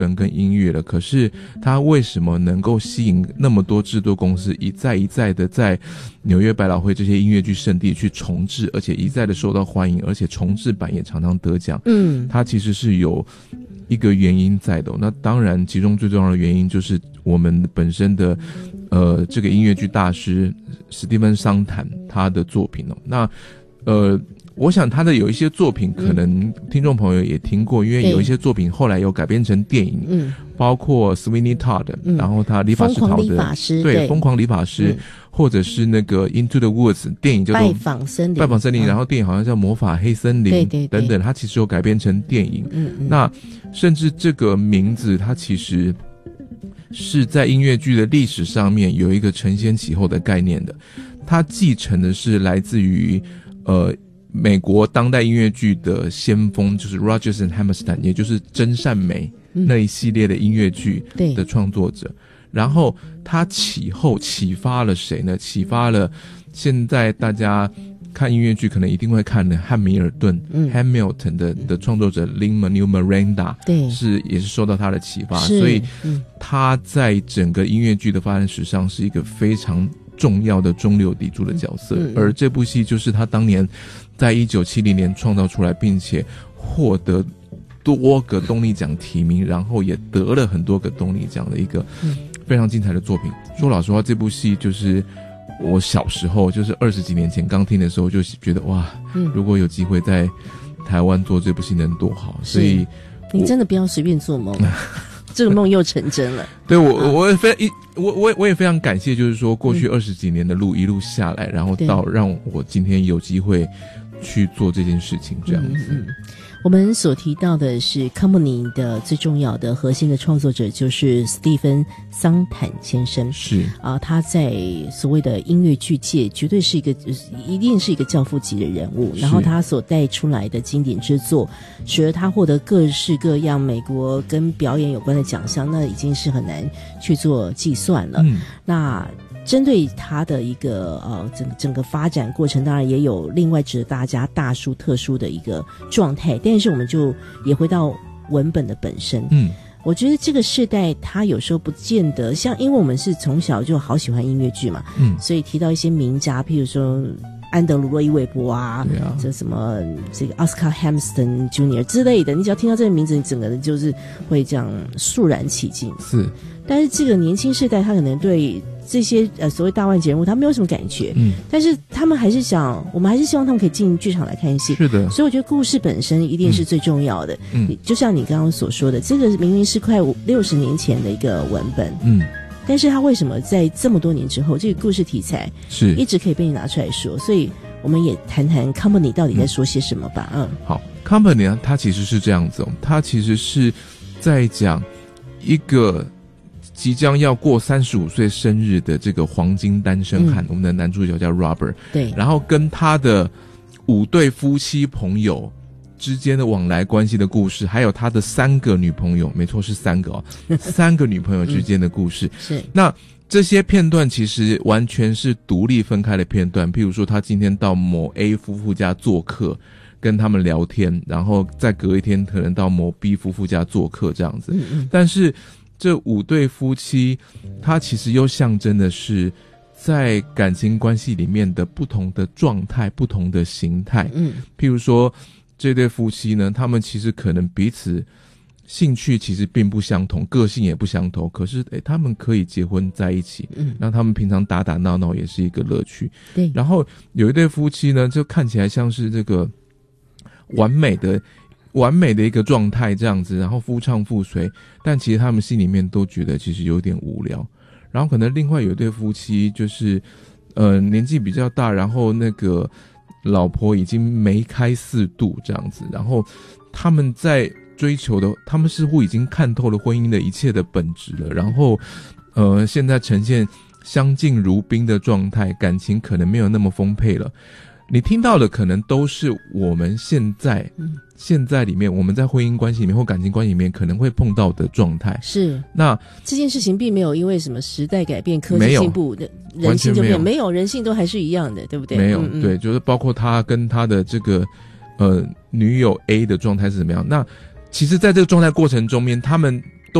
人跟音乐了，可是他为什么能够吸引那么多制作公司一再的在纽约百老汇这些音乐剧圣地去重制，而且一再的受到欢迎，而且重制版也常常得奖？它其实是有一个原因在的。那当然其中最重要的原因就是我们本身的这个音乐剧大师史蒂芬·桑坦他的作品那我想他的有一些作品可能听众朋友也听过，因为有一些作品后来有改编成电影，包括 Sweeney Todd，然后他理发师陶的对疯狂理发师，或者是那个 Into the Woods 电影叫做拜访森林，然后电影好像叫魔法黑森林等等，他其实有改编成电影。那甚至这个名字他其实是在音乐剧的历史上面有一个承先启后的概念的，它继承的是来自于美国当代音乐剧的先锋，就是 Rodgers and Hammerstein， 也就是真善美那一系列的音乐剧的创作者。然后他启发了谁呢？启发了现在大家看音乐剧可能一定会看的汉密尔顿 Hamilton 的创作者 Lin-Manuel Miranda， 也是受到他的启发，所以他在整个音乐剧的发展史上是一个非常重要的中流砥柱的角色。而这部戏就是他当年在1970年创造出来，并且获得多个东尼奖提名，然后也得了很多个东尼奖的一个非常精彩的作品。说老实话，这部戏就是我小时候就是20几年前刚听的时候就觉得哇，如果有机会在台湾做这部戏能多好。所以你真的不要随便做梦这个梦又成真了。 对，我也非常感谢，就是说过去20几年的路一路下来，然后到让我今天有机会去做这件事情这样子。 我们所提到的是 Company 的最重要的核心的创作者就是史蒂芬·桑坦先生， 是他在所谓的音乐剧界绝对是一定是一个教父级的人物。然后他所带出来的经典之作，除了他获得各式各样美国跟表演有关的奖项，那已经是很难去做计算了。那针对他的一个整个发展过程，当然也有另外值得大家大书特书的一个状态，但是我们就也回到文本的本身。我觉得这个世代他有时候不见得像，因为我们是从小就好喜欢音乐剧嘛，所以提到一些名家，譬如说安德鲁·洛伊·韦伯这什么这个奥斯卡·汉姆斯顿 Jr. 之类的，你只要听到这个名字，你整个人就是会这样肃然起敬。但是这个年轻世代他可能对这些所谓大腕级人物他没有什么感觉，但是我们还是希望他们可以进剧场来看戏。是的，所以我觉得故事本身一定是最重要的。就像你刚刚所说的，这个明明是快60年前的一个文本，但是他为什么在这么多年之后，这个故事题材是一直可以被你拿出来说？所以我们也谈谈 Company 到底在说些什么吧。 好， Company 呢，它其实是这样子它其实是在讲一个即将要过35岁生日的这个黄金单身汉，我们的男主角叫 Robert， 对，然后跟他的5对夫妻朋友之间的往来关系的故事，还有他的3个女朋友，没错是3个3个女朋友之间的故事。是，那这些片段其实完全是独立分开的片段，譬如说他今天到某 A 夫妇家做客，跟他们聊天，然后再隔一天可能到某 B 夫妇家做客这样子。但是这5对夫妻它其实又象征的是在感情关系里面的不同的状态，不同的形态。譬如说这对夫妻呢，他们其实可能彼此兴趣其实并不相同，个性也不相同，可是他们可以结婚在一起，让他们平常打打闹闹也是一个乐趣。对，然后有一对夫妻呢，就看起来像是这个完美的一个状态这样子，然后夫唱妇随，但其实他们心里面都觉得其实有点无聊。然后可能另外有一对夫妻就是年纪比较大，然后那个老婆已经梅开4度这样子，然后他们在追求的，他们似乎已经看透了婚姻的一切的本质了，然后现在呈现相敬如宾的状态，感情可能没有那么丰沛了。你听到的可能都是我们现在里面，我们在婚姻关系里面或感情关系里面可能会碰到的状态。是，那这件事情并没有因为什么时代改变、科技进步的人性就没有，人性都还是一样的，对不对？ 没有，对，就是包括他跟他的这个女友 A 的状态是怎么样。那其实在这个状态过程中面，他们